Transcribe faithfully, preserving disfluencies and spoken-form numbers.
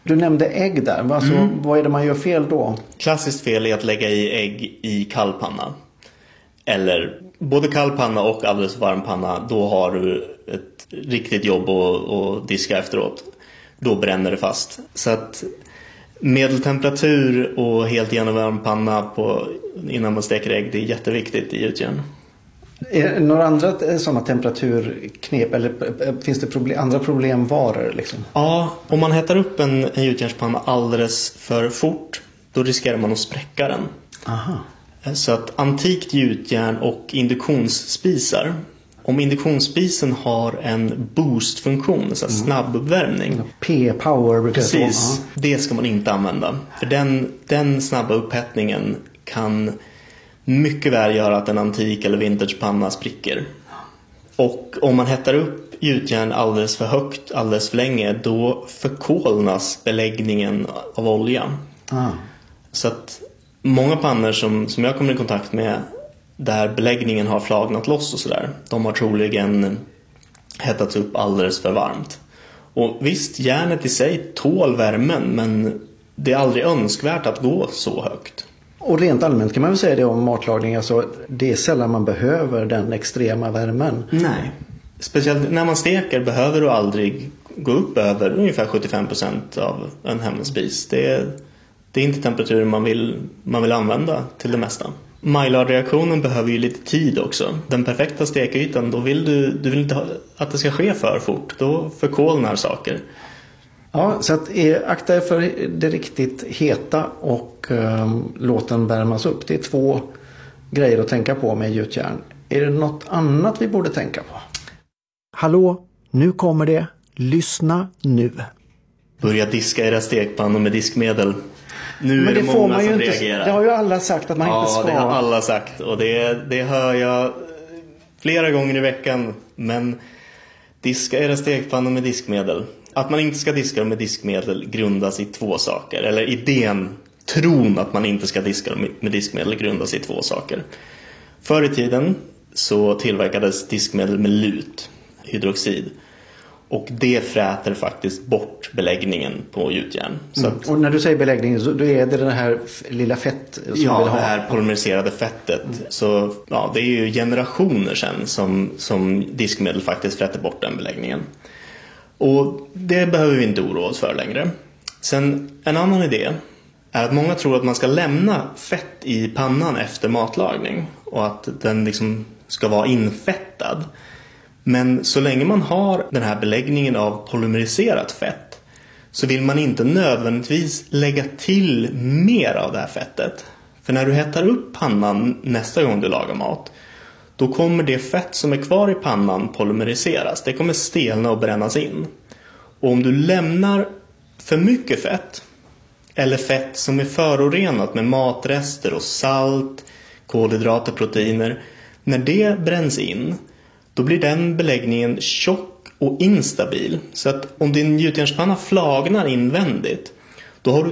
Du nämnde ägg där. Alltså, mm. Vad är det man gör fel då? Klassiskt fel är att lägga i ägg i kall panna. Eller både kall panna och alldeles varm panna. Då har du ett riktigt jobb att, att diska efteråt. Då bränner det fast. Så att medeltemperatur och helt genomvarm panna på, innan man steker ägg, det är jätteviktigt i gjutjärn. Är det några andra sådana temperaturknep eller finns det problem, andra problemvaror liksom? Ja, om man hettar upp en, en gjutjärnspanna alldeles för fort, då riskerar man att spräcka den. Aha. Så att antikt gjutjärn och induktionsspisar, om induktionsspisen har en boostfunktion, så att snabbuppvärmning. P-power brukar det Precis, det ska man inte använda. För den, den snabba upphettningen kan mycket väl göra att en antik eller vintagepanna spricker. Och om man hettar upp gjutjärn alldeles för högt, alldeles för länge, då förkolnas beläggningen av olja. Ah. Så att många pannor som, som jag kommer i kontakt med där beläggningen har flagnat loss och sådär, de har troligen hettats upp alldeles för varmt. Och visst, järnet i sig tål värmen, men det är aldrig önskvärt att gå så högt. Och rent allmänt kan man väl säga det om matlagning, alltså det är sällan man behöver den extrema värmen. Nej, speciellt när man steker behöver du aldrig gå upp över ungefär sjuttiofem procent av en hemspis. Det är, det är inte temperaturen man vill, man vill använda till det mesta. Maillard-reaktionen behöver ju lite tid också. Den perfekta stekytan, då vill du, du vill inte ha, att det ska ske för fort. Då förkolnar saker. Ja, så att är, akta er för det riktigt heta och eh, låt den värmas upp. Det är två grejer att tänka på med gjutjärn. Är det något annat vi borde tänka på? Hallå, nu kommer det. Lyssna nu. Börja diska era stekpannor med diskmedel. Nu Men är det, det många får man ju som inte, reagerar. det har ju alla sagt att man ja, inte ska. Ja, det har alla sagt. Och det, det hör jag flera gånger i veckan. Men diska era stekpannor med diskmedel. Att man inte ska diska dem med diskmedel grundas i två saker. Eller idén, tron att man inte ska diska dem med diskmedel grundas i två saker. Förr i tiden så tillverkades diskmedel med lut, hydroxid. Och det fräter faktiskt bort beläggningen på gjutjärn. Så att, mm. Och när du säger beläggning, då är det det här lilla fett som ja, vill ha. det här polymeriserade fettet. Mm. Så ja, det är ju generationer sedan som, som diskmedel faktiskt fräter bort den beläggningen. Och det behöver vi inte oroa oss för längre. Sen en annan idé är att många tror att man ska lämna fett i pannan efter matlagning. Och att den liksom ska vara infettad. Men så länge man har den här beläggningen av polymeriserat fett så vill man inte nödvändigtvis lägga till mer av det här fettet. För när du hettar upp pannan nästa gång du lagar mat, då kommer det fett som är kvar i pannan polymeriseras. Det kommer stelna och brännas in. Och om du lämnar för mycket fett, eller fett som är förorenat med matrester och salt, kolhydrater, proteiner, när det bränns in, då blir den beläggningen tjock och instabil. Så att om din gjutjärnspanna flagnar invändigt, då har du